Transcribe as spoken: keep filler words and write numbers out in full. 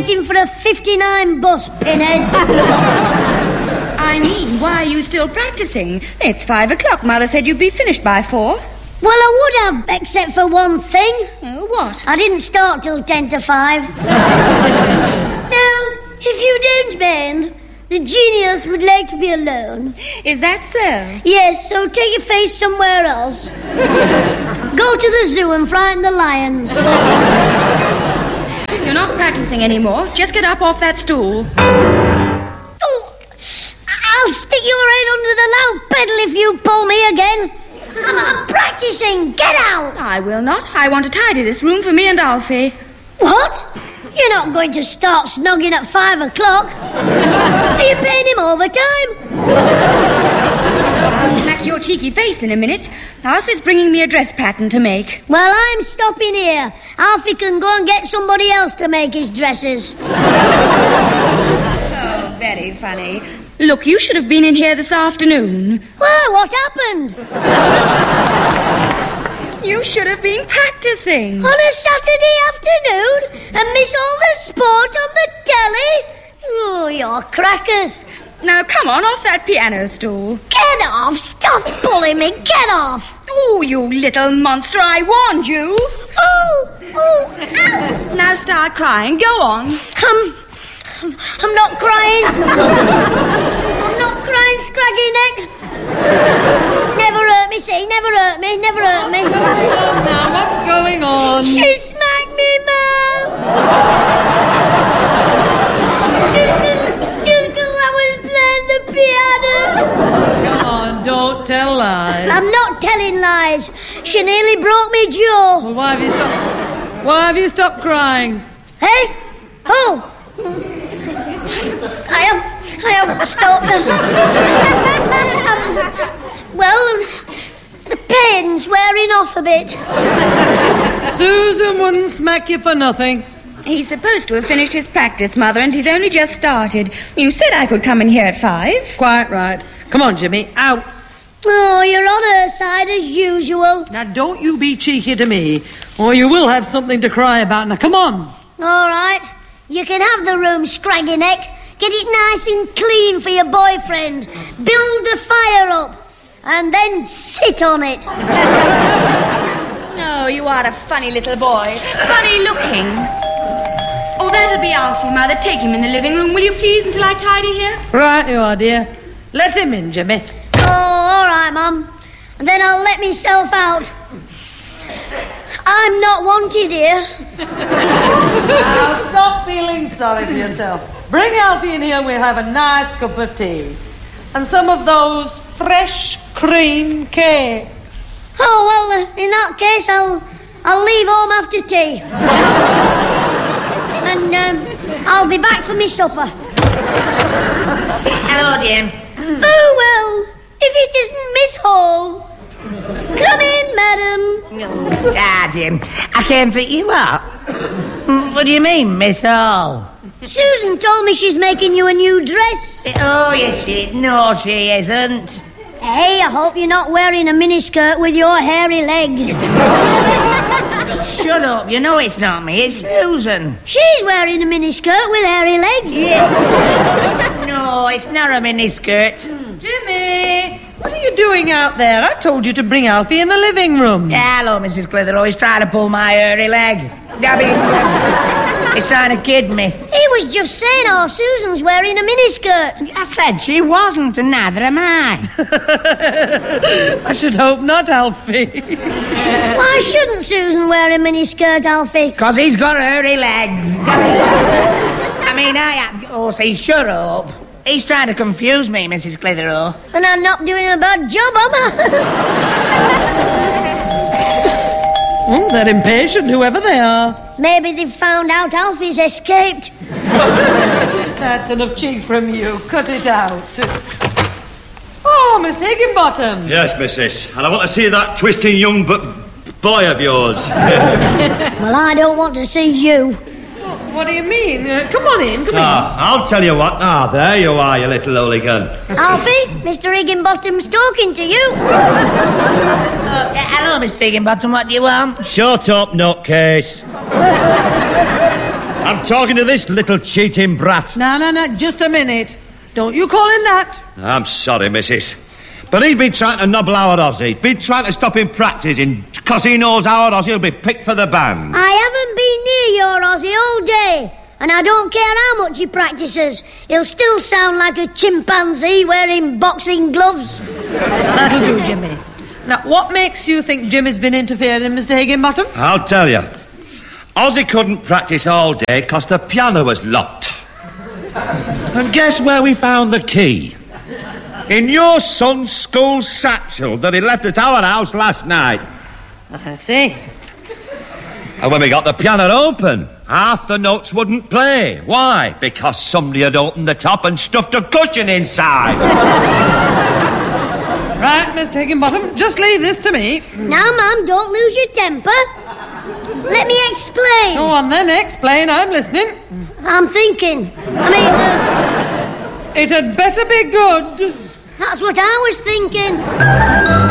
waiting for a fifty-nine bus, Pinhead. I mean, why are you still practicing? It's five o'clock. Mother said you'd be finished by four. Well, I would have, except for one thing. Oh, what? I didn't start till ten to five. Now, if you don't mind, the genius would like to be alone. Is that so? Yes, so take your face somewhere else. Go to the zoo and frighten the lions. You're not practicing anymore. Just get up off that stool. Oh, I'll stick your head under the loud pedal if you pull me again. I'm, I'm practicing. Get out. I will not. I want to tidy this room for me and Alfie. What? You're not going to start snogging at five o'clock. Are you paying him overtime? I'll smack your cheeky face in a minute. Alfie's bringing me a dress pattern to make. Well, I'm stopping here. Alfie can go and get somebody else to make his dresses. Oh, very funny. Look, you should have been in here this afternoon. Well, what happened? You should have been practicing. On a Saturday afternoon and miss all the sport on the telly? Oh, you're crackers. Now, come on, off that piano stool. Get off! Stop pulling me! Get off! Oh, you little monster, I warned you. Oh! Oh! Ow! Now start crying. Go on. Um, I'm not crying. I'm not crying, Scraggy Neck. Never hurt me, see? Never hurt me. Never hurt me. What's going on now? What's going on? She smacked me, Mum. Just because I was playing the piano. Come on, don't tell lies. I'm not telling lies. She nearly broke me jaw. Well, why have you stopped? Why have you stopped crying? Hey? Oh! I have... I have stopped. um, well, the pain's wearing off a bit. Susan wouldn't smack you for nothing. He's supposed to have finished his practice, Mother, and he's only just started. You said I could come in here at five. Quite right. Come on, Jimmy, out. Oh, you're on her side as usual. Now, don't you be cheeky to me, or you will have something to cry about. Now, come on. All right. You can have the room, Scraggy Neck. Get it nice and clean for your boyfriend. Build the fire up. And then sit on it. Oh, you are a funny little boy. Funny looking. Oh, that'll be Alfie, Mother. Take him in the living room, will you please, until I tidy here? Right you are, dear. Let him in, Jimmy. Oh, all right, Mum. And then I'll let myself out. I'm not wanted here. Now, stop feeling sorry for yourself. Bring Alfie in here and we'll have a nice cup of tea. And some of those fresh cream cakes. Oh, well, uh, in that case, I'll I'll leave home after tea. And um, I'll be back for my supper. Hello, dear. Oh, well, if it isn't Miss Hall. Come in, madam. Oh, ah, Jim, I came for you up. What do you mean, Miss Hall? Susan told me she's making you a new dress. Oh, yes, she... No, she isn't. Hey, I hope you're not wearing a miniskirt with your hairy legs. Shut up, you know it's not me, it's Susan. She's wearing a miniskirt with hairy legs. Yeah. No, it's not a miniskirt. Jimmy, what are you doing out there? I told you to bring Alfie in the living room. Hello, Missus Clitheroe. He's trying to pull my hairy leg. I mean, he's trying to kid me. He was just saying, oh, Susan's wearing a miniskirt. I said she wasn't, and neither am I. I should hope not, Alfie. Why shouldn't Susan wear a miniskirt, Alfie? Because he's got hairy legs. I mean, I... Oh, see, shut up. He's trying to confuse me, Missus Clitheroe. And I'm not doing a bad job, am I? Oh, they're impatient, whoever they are. Maybe they've found out Alfie's escaped. That's enough cheek from you. Cut it out. Oh, Mister Higginbottom. Yes, missus. And I want to see that twisting young b- boy of yours. Well, I don't want to see you. Well, what do you mean? Uh, come on in, come Ah, I'll tell you what. Ah, there you are, you little hooligan. Alfie, Mister Higginbottom's talking to you. Uh, hello, Mister Higginbottom. What do you want? Shut up, nutcase. I'm talking to this little cheating brat. No, no, no, just a minute. Don't you call him that. I'm sorry, missus. But he's been trying to nobble our Ozzy. He's been trying to stop him practising, because he knows our Ozzy will be picked for the band. I haven't been near your Ozzy all day, and I don't care how much he practices. He'll still sound like a chimpanzee wearing boxing gloves. That'll do, Jimmy. Now, what makes you think Jimmy's been interfering, Mister Higginbottom? I'll tell you. Ozzy couldn't practice all day because the piano was locked. And guess where we found the key? In your son's school satchel that he left at our house last night. I see. And when we got the piano open, half the notes wouldn't play. Why? Because somebody had opened the top and stuffed a cushion inside. Right, Mister Higginbottom, just leave this to me. Now, Mum, don't lose your temper. Let me explain. Go on then, explain, I'm listening. I'm thinking. I mean, uh, It had better be good. that's what I was thinking.